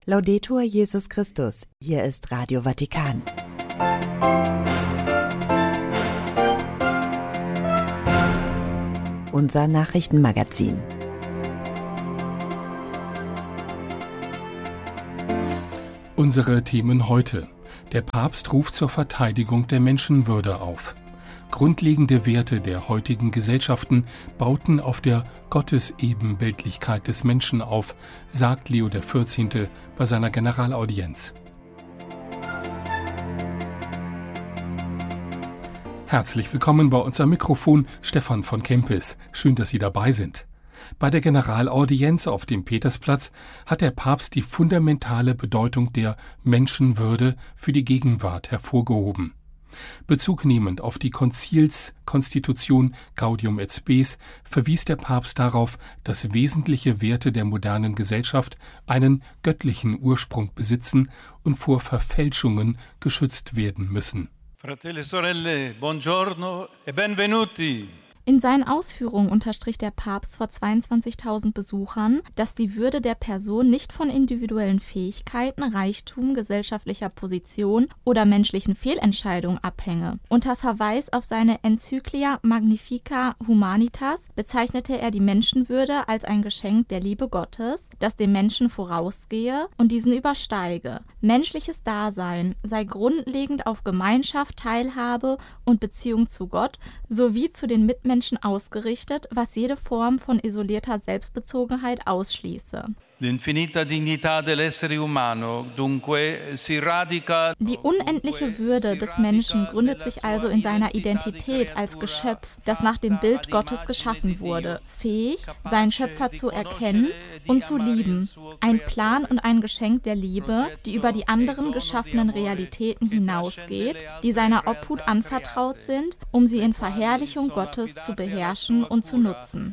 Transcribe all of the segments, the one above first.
Laudetur Jesus Christus, hier ist Radio Vatikan. Unser Nachrichtenmagazin. Unsere Themen heute. Der Papst ruft zur Verteidigung der Menschenwürde auf. Grundlegende Werte der heutigen Gesellschaften bauten auf der Gottesebenbildlichkeit des Menschen auf, sagt Leo XIV. Bei seiner Generalaudienz. Herzlich willkommen bei uns am Mikrofon, Stefan von Kempis. Schön, dass Sie dabei sind. Bei der Generalaudienz auf dem Petersplatz hat der Papst die fundamentale Bedeutung der Menschenwürde für die Gegenwart hervorgehoben. Bezugnehmend auf die Konzilskonstitution Gaudium et Spes verwies der Papst darauf, dass wesentliche Werte der modernen Gesellschaft einen göttlichen Ursprung besitzen und vor Verfälschungen geschützt werden müssen. Fratelli e sorelle, buongiorno e benvenuti. In seinen Ausführungen unterstrich der Papst vor 22.000 Besuchern, dass die Würde der Person nicht von individuellen Fähigkeiten, Reichtum, gesellschaftlicher Position oder menschlichen Fehlentscheidungen abhänge. Unter Verweis auf seine Enzyklia Magnifica Humanitas bezeichnete er die Menschenwürde als ein Geschenk der Liebe Gottes, das dem Menschen vorausgehe und diesen übersteige. Menschliches Dasein sei grundlegend auf Gemeinschaft, Teilhabe und Beziehung zu Gott sowie zu den Mitmenschen ausgerichtet, was jede Form von isolierter Selbstbezogenheit ausschließe. Die unendliche Würde des Menschen gründet sich also in seiner Identität als Geschöpf, das nach dem Bild Gottes geschaffen wurde, fähig, seinen Schöpfer zu erkennen und zu lieben. Ein Plan und ein Geschenk der Liebe, die über die anderen geschaffenen Realitäten hinausgeht, die seiner Obhut anvertraut sind, um sie in Verherrlichung Gottes zu beherrschen und zu nutzen.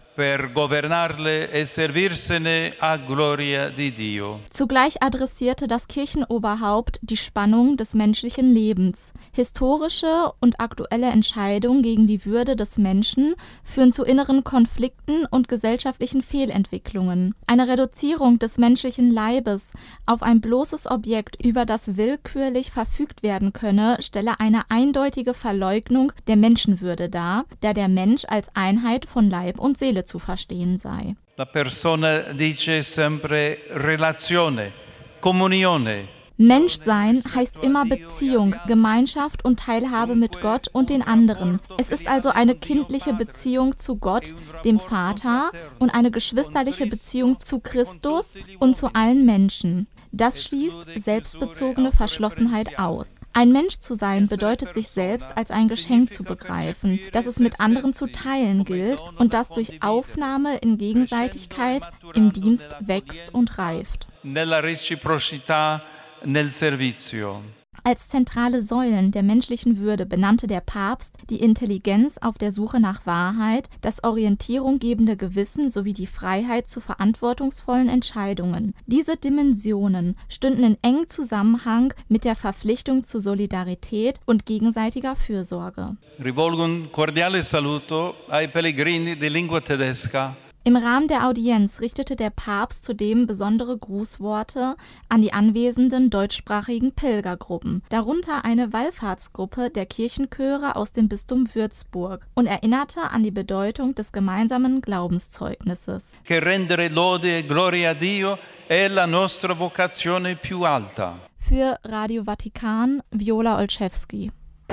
Zugleich adressierte das Kirchenoberhaupt die Spannung des menschlichen Lebens. Historische und aktuelle Entscheidungen gegen die Würde des Menschen führen zu inneren Konflikten und gesellschaftlichen Fehlentwicklungen. Eine Reduzierung des menschlichen Leibes auf ein bloßes Objekt, über das willkürlich verfügt werden könne, stelle eine eindeutige Verleugnung der Menschenwürde dar, da der Mensch als Einheit von Leib und Seele zu verstehen sei. La persona dice sempre relazione, comunione. Menschsein heißt immer Beziehung, Gemeinschaft und Teilhabe mit Gott und den anderen. Es ist also eine kindliche Beziehung zu Gott, dem Vater, und eine geschwisterliche Beziehung zu Christus und zu allen Menschen. Das schließt selbstbezogene Verschlossenheit aus. Ein Mensch zu sein bedeutet, sich selbst als ein Geschenk zu begreifen, das es mit anderen zu teilen gilt und das durch Aufnahme in Gegenseitigkeit im Dienst wächst und reift. Nella reciprocità nel servizio. Als zentrale Säulen der menschlichen Würde benannte der Papst die Intelligenz auf der Suche nach Wahrheit, das orientierunggebende Gewissen sowie die Freiheit zu verantwortungsvollen Entscheidungen. Diese Dimensionen stünden in engem Zusammenhang mit der Verpflichtung zu Solidarität und gegenseitiger Fürsorge. Rivolgo un cordiale saluto ai pellegrini di lingua tedesca. Im Rahmen der Audienz richtete der Papst zudem besondere Grußworte an die anwesenden deutschsprachigen Pilgergruppen, darunter eine Wallfahrtsgruppe der Kirchenchöre aus dem Bistum Würzburg, und erinnerte an die Bedeutung des gemeinsamen Glaubenszeugnisses. Che rendere lode e gloria a Dio è la nostra vocazione più alta. Für Radio Vatikan, Viola Olszewski.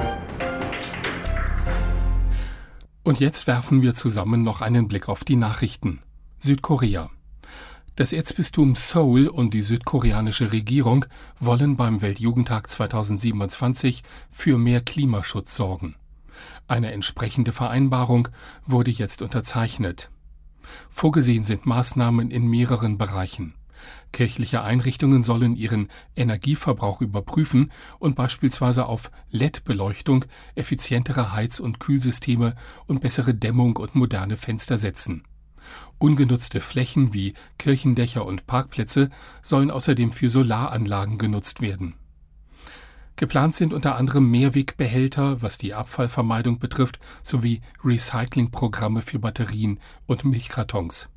Und jetzt werfen wir zusammen noch einen Blick auf die Nachrichten. Südkorea. Das Erzbistum Seoul und die südkoreanische Regierung wollen beim Weltjugendtag 2027 für mehr Klimaschutz sorgen. Eine entsprechende Vereinbarung wurde jetzt unterzeichnet. Vorgesehen sind Maßnahmen in mehreren Bereichen. Kirchliche Einrichtungen sollen ihren Energieverbrauch überprüfen und beispielsweise auf LED-Beleuchtung, effizientere Heiz- und Kühlsysteme und bessere Dämmung und moderne Fenster setzen. Ungenutzte Flächen wie Kirchendächer und Parkplätze sollen außerdem für Solaranlagen genutzt werden. Geplant sind unter anderem Mehrwegbehälter, was die Abfallvermeidung betrifft, sowie Recyclingprogramme für Batterien und Milchkartons.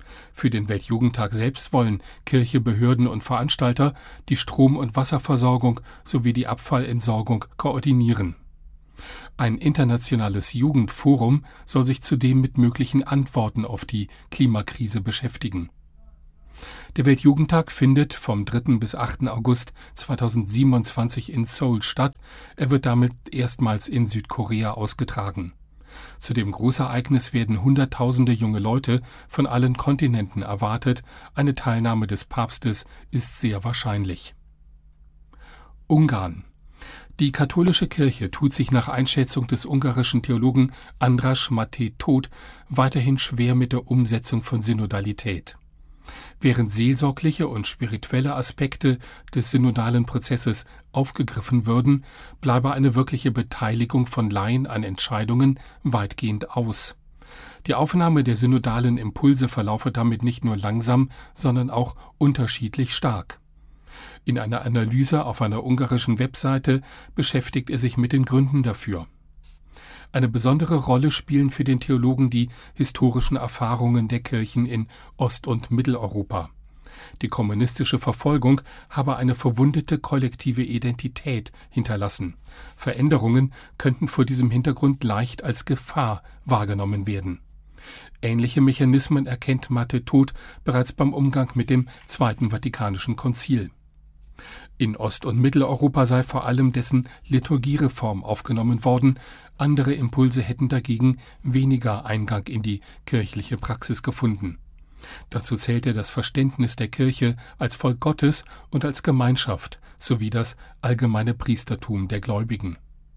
Für den Weltjugendtag selbst wollen Kirche, Behörden und Veranstalter die Strom- und Wasserversorgung sowie die Abfallentsorgung koordinieren. Ein internationales Jugendforum soll sich zudem mit möglichen Antworten auf die Klimakrise beschäftigen. Der Weltjugendtag findet vom 3. bis 8. August 2027 in Seoul statt. Er wird damit erstmals in Südkorea ausgetragen. Zu dem Großereignis werden Hunderttausende junge Leute von allen Kontinenten erwartet. Eine Teilnahme des Papstes ist sehr wahrscheinlich. Ungarn. Die katholische Kirche tut sich nach Einschätzung des ungarischen Theologen András Máté Tóth weiterhin schwer mit der Umsetzung von Synodalität. Während seelsorgliche und spirituelle Aspekte des synodalen Prozesses aufgegriffen würden, bleibe eine wirkliche Beteiligung von Laien an Entscheidungen weitgehend aus. Die Aufnahme der synodalen Impulse verlaufe damit nicht nur langsam, sondern auch unterschiedlich stark. In einer Analyse auf einer ungarischen Webseite beschäftigt er sich mit den Gründen dafür. Eine besondere Rolle spielen für den Theologen die historischen Erfahrungen der Kirchen in Ost- und Mitteleuropa. Die kommunistische Verfolgung habe eine verwundete kollektive Identität hinterlassen. Veränderungen könnten vor diesem Hintergrund leicht als Gefahr wahrgenommen werden. Ähnliche Mechanismen erkennt Máté Tóth bereits beim Umgang mit dem Zweiten Vatikanischen Konzil. In Ost- und Mitteleuropa sei vor allem dessen Liturgiereform aufgenommen worden, andere Impulse hätten dagegen weniger Eingang in die kirchliche Praxis gefunden. Dazu zählt er das Verständnis der Kirche als Volk Gottes und als Gemeinschaft sowie das allgemeine Priestertum der Gläubigen.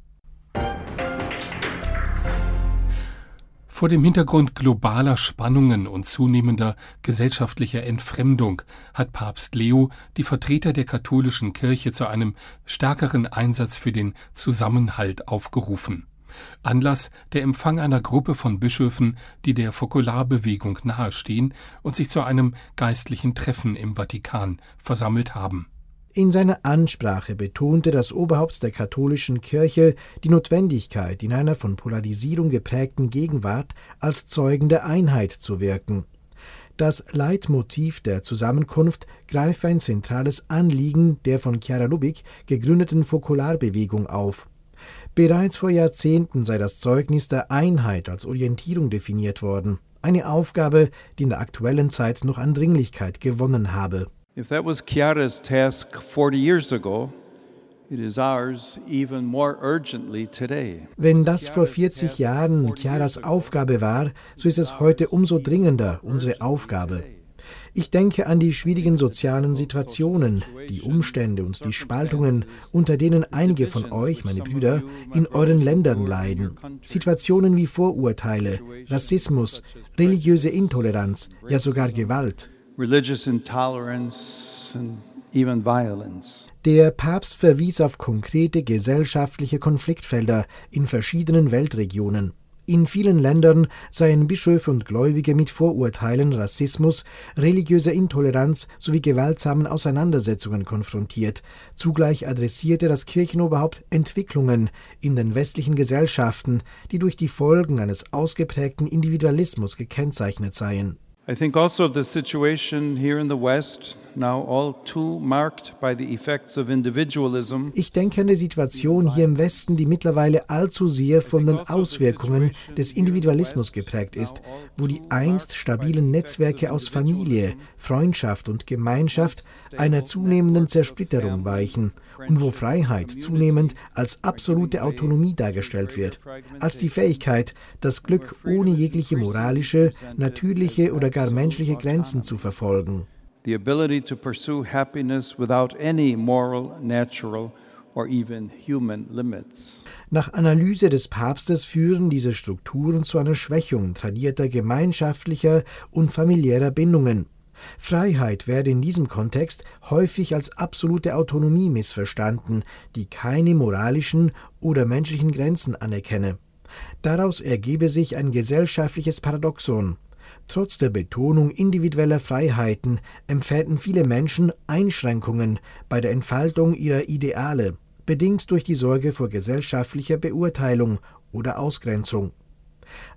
Vor dem Hintergrund globaler Spannungen und zunehmender gesellschaftlicher Entfremdung hat Papst Leo die Vertreter der katholischen Kirche zu einem stärkeren Einsatz für den Zusammenhalt aufgerufen. Anlass der Empfang einer Gruppe von Bischöfen, die der Fokularbewegung nahestehen und sich zu einem geistlichen Treffen im Vatikan versammelt haben. In seiner Ansprache betonte das Oberhaupt der katholischen Kirche die Notwendigkeit, in einer von Polarisierung geprägten Gegenwart als Zeugen der Einheit zu wirken. Das Leitmotiv der Zusammenkunft greife ein zentrales Anliegen der von Chiara Lubich gegründeten Fokularbewegung auf. Bereits vor Jahrzehnten sei das Zeugnis der Einheit als Orientierung definiert worden, eine Aufgabe, die in der aktuellen Zeit noch an Dringlichkeit gewonnen habe. If that was Chiara's task 40 years ago, it is ours even more urgently today. Wenn das vor 40 Jahren Chiaras Aufgabe war, so ist es heute umso dringender unsere Aufgabe. Ich denke an die schwierigen sozialen Situationen, die Umstände und die Spaltungen, unter denen einige von euch, meine Brüder, in euren Ländern leiden. Situationen wie Vorurteile, Rassismus, religiöse Intoleranz, ja sogar Gewalt. Religious intolerance and even violence. Der Papst verwies auf konkrete gesellschaftliche Konfliktfelder in verschiedenen Weltregionen. In vielen Ländern seien Bischöfe und Gläubige mit Vorurteilen, Rassismus, religiöser Intoleranz sowie gewaltsamen Auseinandersetzungen konfrontiert. Zugleich adressierte das Kirchenoberhaupt Entwicklungen in den westlichen Gesellschaften, die durch die Folgen eines ausgeprägten Individualismus gekennzeichnet seien. I think also the situation here in the West, now all too marked by the effects of individualism. Ich denke an die Situation hier im Westen, die mittlerweile allzu sehr von den Auswirkungen des Individualismus geprägt ist, wo die einst stabilen Netzwerke aus Familie, Freundschaft und Gemeinschaft einer zunehmenden Zersplitterung weichen und wo Freiheit zunehmend als absolute Autonomie dargestellt wird, als die Fähigkeit, das Glück ohne jegliche moralische, natürliche oder gar menschliche Grenzen zu verfolgen. The ability to pursue happiness without any moral, natural or even human limits. Nach Analyse des Papstes führen diese Strukturen zu einer Schwächung tradierter gemeinschaftlicher und familiärer Bindungen. Freiheit werde in diesem Kontext häufig als absolute Autonomie missverstanden, die keine moralischen oder menschlichen Grenzen anerkenne. Daraus ergebe sich ein gesellschaftliches Paradoxon. Trotz der Betonung individueller Freiheiten empfinden viele Menschen Einschränkungen bei der Entfaltung ihrer Ideale, bedingt durch die Sorge vor gesellschaftlicher Beurteilung oder Ausgrenzung.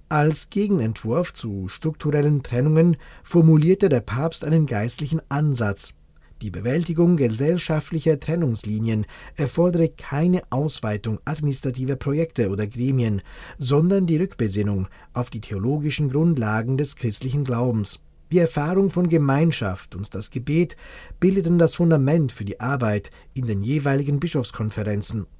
Als Gegenentwurf zu strukturellen Trennungen formulierte der Papst einen geistlichen Ansatz. Die Bewältigung gesellschaftlicher Trennungslinien erfordere keine Ausweitung administrativer Projekte oder Gremien, sondern die Rückbesinnung auf die theologischen Grundlagen des christlichen Glaubens. Die Erfahrung von Gemeinschaft und das Gebet bildeten das Fundament für die Arbeit in den jeweiligen Bischofskonferenzen.